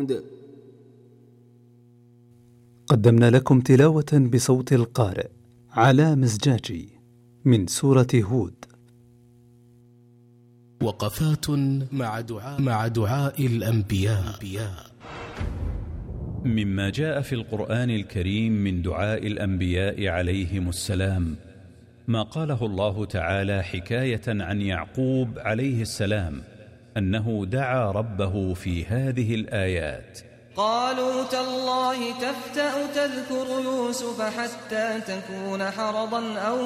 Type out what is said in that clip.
الحمد. قدمنا لكم تلاوة بصوت القارئ علاء مزجاجي من سورة هود. وقفات مع دعاء الأنبياء. مما جاء في القرآن الكريم من دعاء الأنبياء عليهم السلام ما قاله الله تعالى حكاية عن يعقوب عليه السلام أنه دعا ربه في هذه الآيات: قالوا تالله تفتأ تذكر يوسف حتى تكون حرضا أو